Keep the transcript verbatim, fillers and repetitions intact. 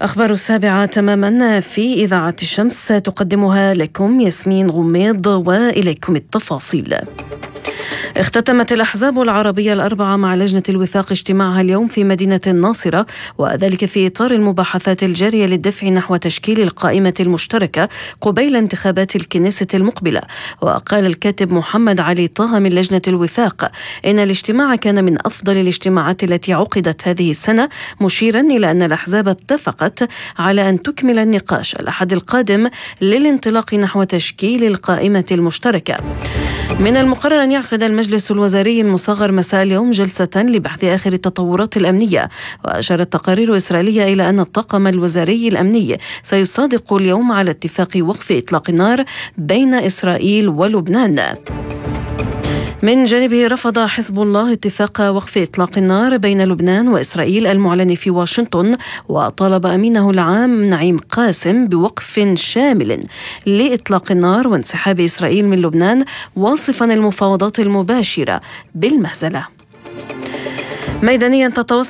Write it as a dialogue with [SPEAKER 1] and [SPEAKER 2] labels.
[SPEAKER 1] أخبار السابعة تماما في إذاعة الشمس تقدمها لكم ياسمين غميض، وإليكم التفاصيل. اختتمت الأحزاب العربية الأربعة مع لجنة الوفاق اجتماعها اليوم في مدينة الناصرة، وذلك في إطار المباحثات الجارية للدفع نحو تشكيل القائمة المشتركة قبيل انتخابات الكنيسة المقبلة. وقال الكاتب محمد علي طه من لجنة الوفاق إن الاجتماع كان من أفضل الاجتماعات التي عقدت هذه السنة، مشيرا إلى أن الأحزاب اتفقت على أن تكمل النقاش الأحد القادم للانطلاق نحو تشكيل القائمة المشتركة. من المقرر أن يعقد المجلس الوزاري المصغر مساء اليوم جلسة لبحث آخر التطورات الأمنية. وأشارت تقارير إسرائيلية إلى أن الطاقم الوزاري الأمني سيصادق اليوم على اتفاق وقف إطلاق النار بين إسرائيل ولبنان. من جانبه رفض حزب الله اتفاق وقف إطلاق النار بين لبنان وإسرائيل المعلن في واشنطن، وطالب أمينه العام نعيم قاسم بوقف شامل لإطلاق النار وانسحاب إسرائيل من لبنان، واصفا المفاوضات المباشرة بالمهزلة. ميدانيا تتوصل